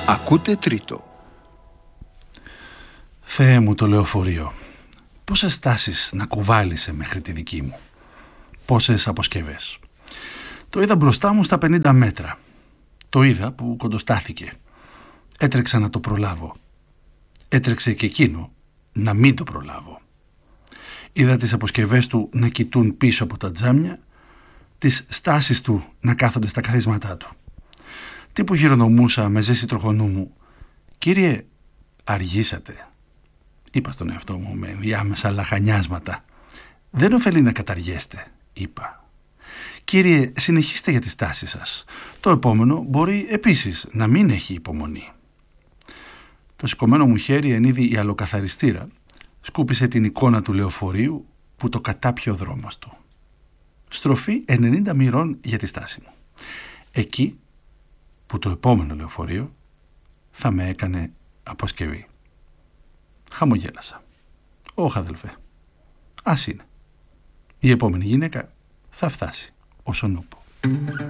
Ακούτε τρίτο. Θεέ μου το λεωφορείο, πόσες στάσεις να κουβάλισε μέχρι τη δική μου. Πόσες αποσκευές. Το είδα μπροστά μου στα 50 μέτρα. Το είδα που κοντοστάθηκε. Έτρεξα να το προλάβω. Έτρεξε και εκείνο να μην το προλάβω. Είδα τις αποσκευές του να κοιτούν πίσω από τα τζάμια, τις στάσεις του να κάθονται στα καθίσματά του. Τι που γυρονομούσα με ζέση τροχονού μου. «Κύριε, αργήσατε», είπα στον εαυτό μου με διάμεσα λαχανιάσματα. «Δεν ωφελεί να καταργέστε», είπα. «Κύριε, συνεχίστε για τις τάσεις σας. Το επόμενο μπορεί επίσης να μην έχει υπομονή». Το σηκωμένο μου χέρι εν είδη η αλλοκαθαριστήρα σκούπισε την εικόνα του λεωφορείου που το κατάπιε ο δρόμος του. Στροφή 90 μοιρών για τη στάση μου. Εκεί που το επόμενο λεωφορείο θα με έκανε αποσκευή. Χαμογέλασα. «Όχι, αδελφέ. Ας είναι. Η επόμενη γυναίκα θα φτάσει ως ο νούπο».